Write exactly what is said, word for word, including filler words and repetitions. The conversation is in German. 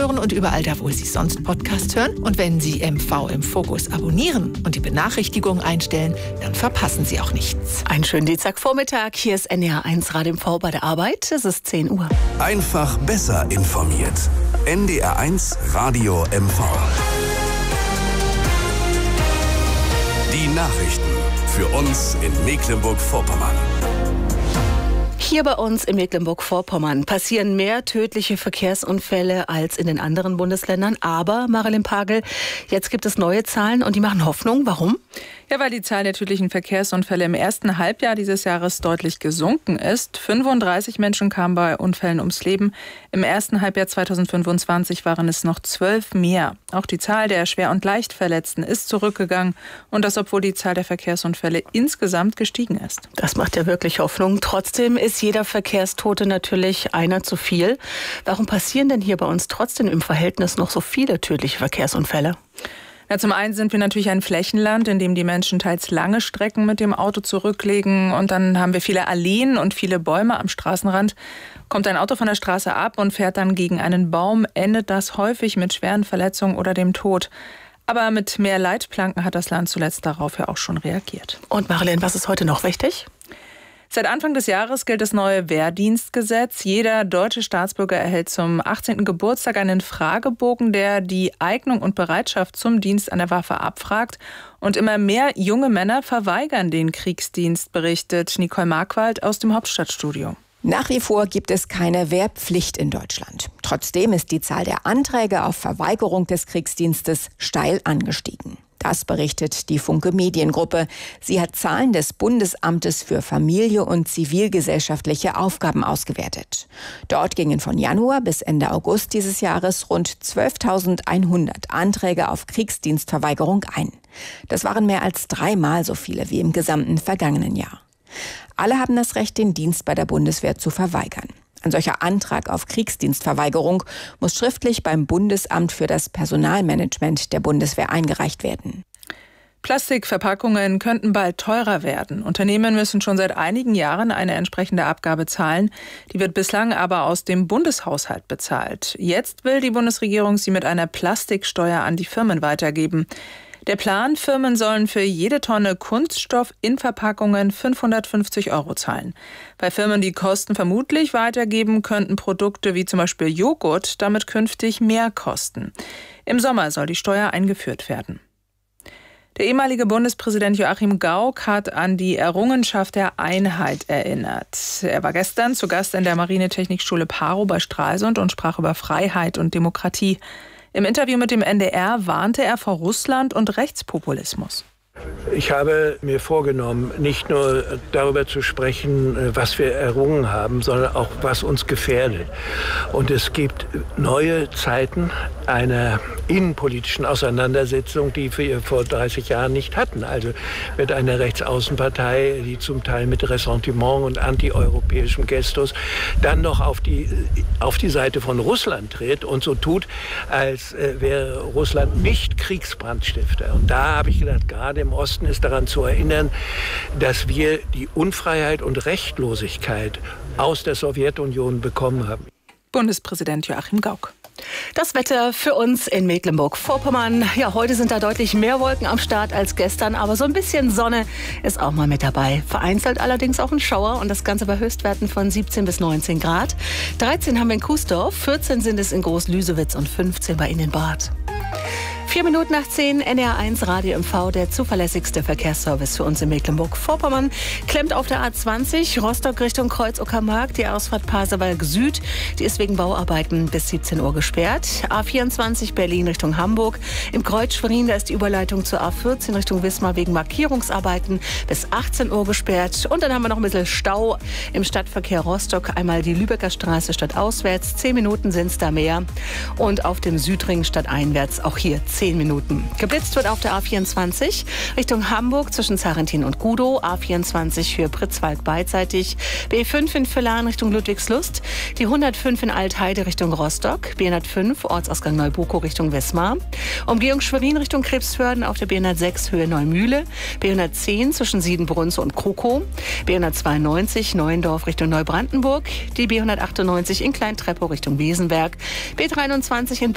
hören und überall da, wo Sie sonst Podcast hören. Und wenn Sie M V im Fokus abonnieren und die Benachrichtigungen einstellen, dann verpassen Sie auch nichts. Einen schönen Dienstagvormittag. Hier ist N D R eins Radio M V bei der Arbeit. Es ist zehn Uhr. Einfach besser informiert. N D R eins Radio M V. Die Nachrichten für uns in Mecklenburg-Vorpommern. Hier bei uns in Mecklenburg-Vorpommern passieren mehr tödliche Verkehrsunfälle als in den anderen Bundesländern. Aber, Marilyn Pagel, jetzt gibt es neue Zahlen und die machen Hoffnung. Warum? Ja, weil die Zahl der tödlichen Verkehrsunfälle im ersten Halbjahr dieses Jahres deutlich gesunken ist. fünfunddreißig Menschen kamen bei Unfällen ums Leben. Im ersten Halbjahr zweitausendfünfundzwanzig waren es noch zwölf mehr. Auch die Zahl der Schwer- und Leichtverletzten ist zurückgegangen. Und das, obwohl die Zahl der Verkehrsunfälle insgesamt gestiegen ist. Das macht ja wirklich Hoffnung. Trotzdem ist jeder Verkehrstote natürlich einer zu viel. Warum passieren denn hier bei uns trotzdem im Verhältnis noch so viele tödliche Verkehrsunfälle? Ja, zum einen sind wir natürlich ein Flächenland, in dem die Menschen teils lange Strecken mit dem Auto zurücklegen. Und dann haben wir viele Alleen und viele Bäume am Straßenrand. Kommt ein Auto von der Straße ab und fährt dann gegen einen Baum, endet das häufig mit schweren Verletzungen oder dem Tod. Aber mit mehr Leitplanken hat das Land zuletzt darauf ja auch schon reagiert. Und Marilyn, was ist heute noch wichtig? Seit Anfang des Jahres gilt das neue Wehrdienstgesetz. Jeder deutsche Staatsbürger erhält zum achtzehnten Geburtstag einen Fragebogen, der die Eignung und Bereitschaft zum Dienst an der Waffe abfragt. Und immer mehr junge Männer verweigern den Kriegsdienst, berichtet Nicole Markwald aus dem Hauptstadtstudio. Nach wie vor gibt es keine Wehrpflicht in Deutschland. Trotzdem ist die Zahl der Anträge auf Verweigerung des Kriegsdienstes steil angestiegen. Das berichtet die Funke Mediengruppe. Sie hat Zahlen des Bundesamtes für Familie und zivilgesellschaftliche Aufgaben ausgewertet. Dort gingen von Januar bis Ende August dieses Jahres rund zwölftausendeinhundert Anträge auf Kriegsdienstverweigerung ein. Das waren mehr als dreimal so viele wie im gesamten vergangenen Jahr. Alle haben das Recht, den Dienst bei der Bundeswehr zu verweigern. Ein solcher Antrag auf Kriegsdienstverweigerung muss schriftlich beim Bundesamt für das Personalmanagement der Bundeswehr eingereicht werden. Plastikverpackungen könnten bald teurer werden. Unternehmen müssen schon seit einigen Jahren eine entsprechende Abgabe zahlen. Die wird bislang aber aus dem Bundeshaushalt bezahlt. Jetzt will die Bundesregierung sie mit einer Plastiksteuer an die Firmen weitergeben. Der Plan, Firmen sollen für jede Tonne Kunststoff in Verpackungen fünfhundertfünfzig Euro zahlen. Bei Firmen, die Kosten vermutlich weitergeben, könnten Produkte wie zum Beispiel Joghurt damit künftig mehr kosten. Im Sommer soll die Steuer eingeführt werden. Der ehemalige Bundespräsident Joachim Gauck hat an die Errungenschaft der Einheit erinnert. Er war gestern zu Gast in der Marinetechnikschule Parow bei Stralsund und sprach über Freiheit und Demokratie. Im Interview mit dem N D R warnte er vor Russland und Rechtspopulismus. Ich habe mir vorgenommen, nicht nur darüber zu sprechen, was wir errungen haben, sondern auch, was uns gefährdet. Und es gibt neue Zeiten einer innenpolitischen Auseinandersetzung, die wir vor dreißig Jahren nicht hatten. Also mit einer Rechtsaußenpartei, die zum Teil mit Ressentiment und antieuropäischem Gestus dann noch auf die, auf die Seite von Russland tritt und so tut, als wäre Russland nicht Kriegsbrandstifter. Und da habe ich gedacht, gerade im Osten ist daran zu erinnern, dass wir die Unfreiheit und Rechtlosigkeit aus der Sowjetunion bekommen haben. Bundespräsident Joachim Gauck. Das Wetter für uns in Mecklenburg-Vorpommern. Ja, heute sind da deutlich mehr Wolken am Start als gestern, aber so ein bisschen Sonne ist auch mal mit dabei. Vereinzelt allerdings auch ein Schauer und das Ganze bei Höchstwerten von siebzehn bis neunzehn Grad. dreizehn haben wir in Kuesdorf, vierzehn sind es in Groß-Lüsewitz und fünfzehn bei Ihnen in Bad. Vier Minuten nach zehn, N D R eins Radio M V, der zuverlässigste Verkehrsservice für uns in Mecklenburg-Vorpommern. Klemmt auf der A zwanzig, Rostock Richtung Kreuz-Uckermark, die Ausfahrt Pasewalk Süd. Die ist wegen Bauarbeiten bis siebzehn Uhr gesperrt. A vierundzwanzig Berlin Richtung Hamburg. Im Kreuz Schwerin, da ist die Überleitung zur A vierzehn Richtung Wismar wegen Markierungsarbeiten bis achtzehn Uhr gesperrt. Und dann haben wir noch ein bisschen Stau im Stadtverkehr Rostock. Einmal die Lübecker Straße stadtauswärts, zehn Minuten sind es da mehr. Und auf dem Südring stadteinwärts auch hier zehn Minuten. Geblitzt wird auf der A vierundzwanzig Richtung Hamburg zwischen Zarentin und Gudow. A vierundzwanzig für Pritzwalk beidseitig. B fünf in Villaren Richtung Ludwigslust. Die hundertfünf in Altheide Richtung Rostock. B hundertfünf Ortsausgang Neubukow Richtung Wismar. Umgehung Schwerin Richtung Krebsförden auf der B hundertsechs Höhe Neumühle. B hundertzehn zwischen Siedenbrunn und Kroko. B hundertzweiundneunzig Neuendorf Richtung Neubrandenburg. Die B hundertachtundneunzig in Kleintreppau Richtung Wesenberg. B dreiundzwanzig in